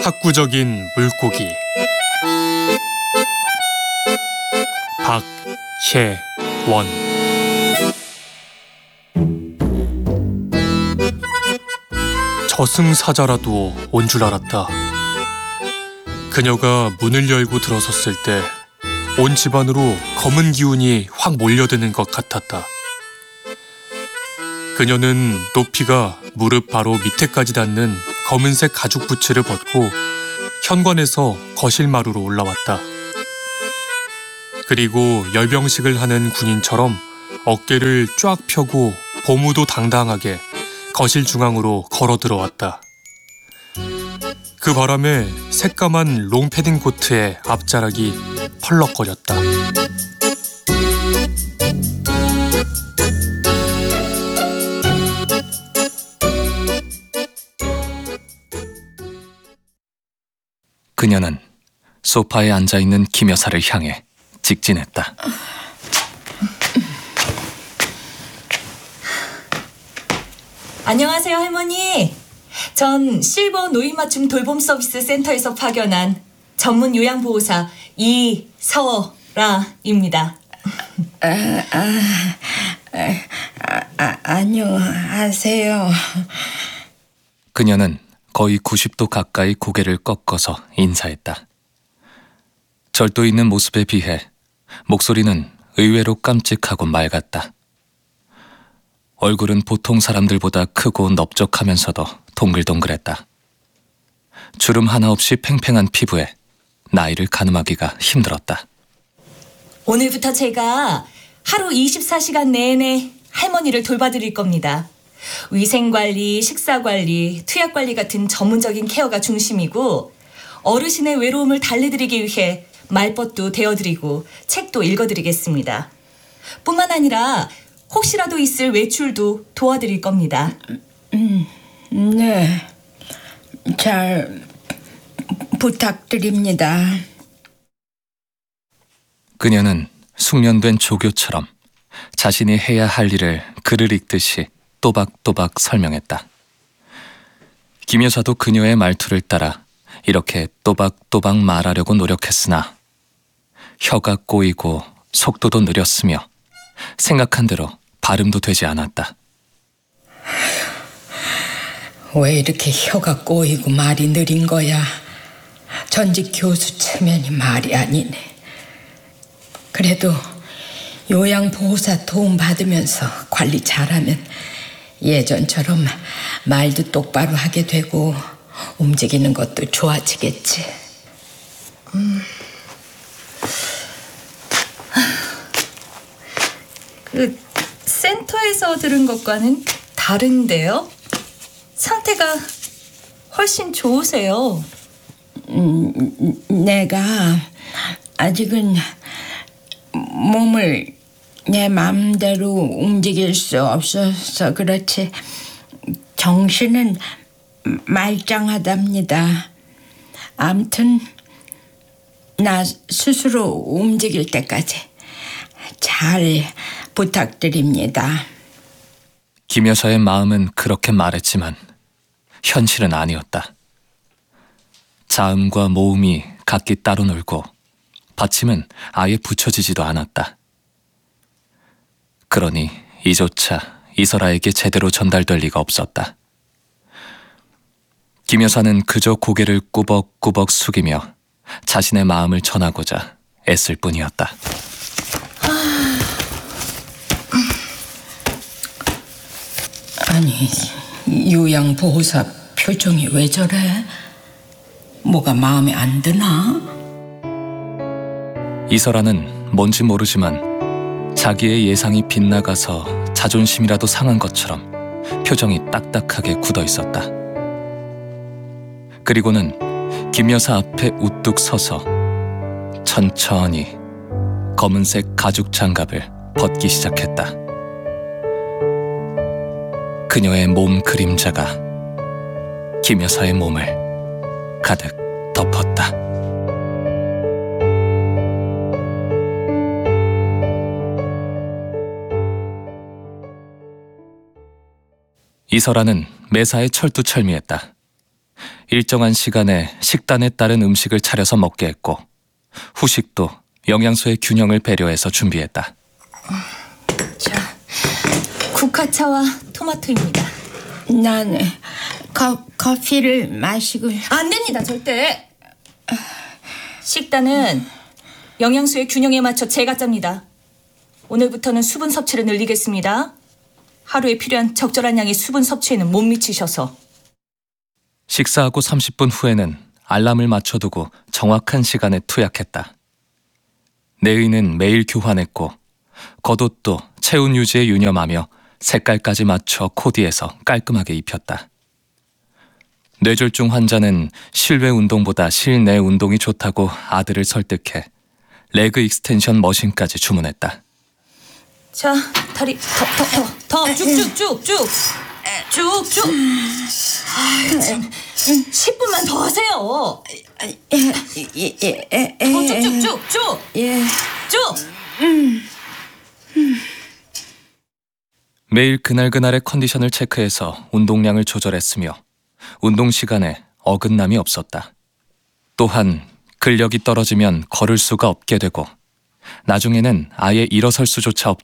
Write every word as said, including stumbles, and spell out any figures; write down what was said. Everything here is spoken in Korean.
학구적인 물고기 박혜원. 저승사자라도 온 줄 알았다. 그녀가 문을 열고 들어섰을 때 온 집안으로 검은 기운이 확 몰려드는 것 같았다. 그녀는 높이가 무릎 바로 밑에까지 닿는 검은색 가죽 부츠를 벗고 현관에서 거실 마루로 올라왔다. 그리고 열병식을 하는 군인처럼 어깨를 쫙 펴고 보무도 당당하게 거실 중앙으로 걸어 들어왔다. 그 바람에 새까만 롱패딩 코트의 앞자락이 펄럭거렸다. 그녀는 소파에 앉아있는 김 여사를 향해 직진했다. 안녕하세요, 할머니. 전 실버 노인 맞춤 돌봄 서비스 센터에서 파견한 전문 요양보호사 이서라입니다. 아, 아, 아, 아, 안녕하세요. 그녀는 거의 구십 도 가까이 고개를 꺾어서 인사했다. 절도 있는 모습에 비해 목소리는 의외로 깜찍하고 맑았다. 얼굴은 보통 사람들보다 크고 넓적하면서도 동글동글했다. 주름 하나 없이 팽팽한 피부에 나이를 가늠하기가 힘들었다. 오늘부터 제가 하루 이십사 시간 내내 할머니를 돌봐드릴 겁니다. 위생관리, 식사관리, 투약관리 같은 전문적인 케어가 중심이고 어르신의 외로움을 달래드리기 위해 말벗도 대어드리고 책도 읽어드리겠습니다. 뿐만 아니라 혹시라도 있을 외출도 도와드릴 겁니다. 음, 네, 잘 부탁드립니다. 그녀는 숙련된 조교처럼 자신이 해야 할 일을 글을 읽듯이 또박또박 설명했다. 김 여사도 그녀의 말투를 따라 이렇게 또박또박 말하려고 노력했으나 혀가 꼬이고 속도도 느렸으며 생각한 대로 발음도 되지 않았다. 왜 이렇게 혀가 꼬이고 말이 느린 거야? 전직 교수 체면이 말이 아니네. 그래도 요양보호사 도움 받으면서 관리 잘하면 예전처럼 말도 똑바로 하게 되고 움직이는 것도 좋아지겠지. 음. 그 센터에서 들은 것과는 다른데요? 상태가 훨씬 좋으세요. 음, 내가 아직은 몸을 내 마음대로 움직일 수 없어서 그렇지 정신은 말짱하답니다. 아무튼 나 스스로 움직일 때까지 잘 부탁드립니다. 김 여사의 마음은 그렇게 말했지만 현실은 아니었다. 자음과 모음이 각기 따로 놀고 받침은 아예 붙여지지도 않았다. 그러니 이조차 이설아에게 제대로 전달될 리가 없었다. 김 여사는 그저 고개를 꾸벅꾸벅 숙이며 자신의 마음을 전하고자 애쓸 뿐이었다. 아니, 요양보호사 표정이 왜 저래? 뭐가 마음에 안 드나? 이설아는 뭔지 모르지만 자기의 예상이 빗나가서 자존심이라도 상한 것처럼 표정이 딱딱하게 굳어 있었다. 그리고는 김 여사 앞에 우뚝 서서 천천히 검은색 가죽 장갑을 벗기 시작했다. 그녀의 몸 그림자가 김 여사의 몸을 가득 덮었다. 이설아는 매사에 철두철미했다. 일정한 시간에 식단에 따른 음식을 차려서 먹게 했고 후식도 영양소의 균형을 배려해서 준비했다. 자, 국화차와 토마토입니다. 난 커, 커피를 마시고. 안 됩니다, 절대. 식단은 영양소의 균형에 맞춰 제가 짭니다. 오늘부터는 수분 섭취를 늘리겠습니다. 하루에 필요한 적절한 양의 수분 섭취에는 못 미치셔서. 식사하고 삼십 분 후에는 알람을 맞춰두고 정확한 시간에 투약했다. 내의는 매일 교환했고 겉옷도 체온 유지에 유념하며 색깔까지 맞춰 코디해서 깔끔하게 입혔다. 뇌졸중 환자는 실외 운동보다 실내 운동이 좋다고 아들을 설득해 레그 익스텐션 머신까지 주문했다. 자, 다리 더, 더, 더, 더 쭉쭉쭉쭉 쭉쭉. 아유, 참. 십 분만 더 하세요. 예, 예, 예, 더 쭉쭉쭉쭉 예. 쭉. 매일 그날그날의 컨디션을 체크해서 운동량을 조절했으며 운동 시간에 어긋남이 없었다. 또한 근력이 떨어지면 걸을 수가 없게 되고 나중에는 아예 일어설 수조차 없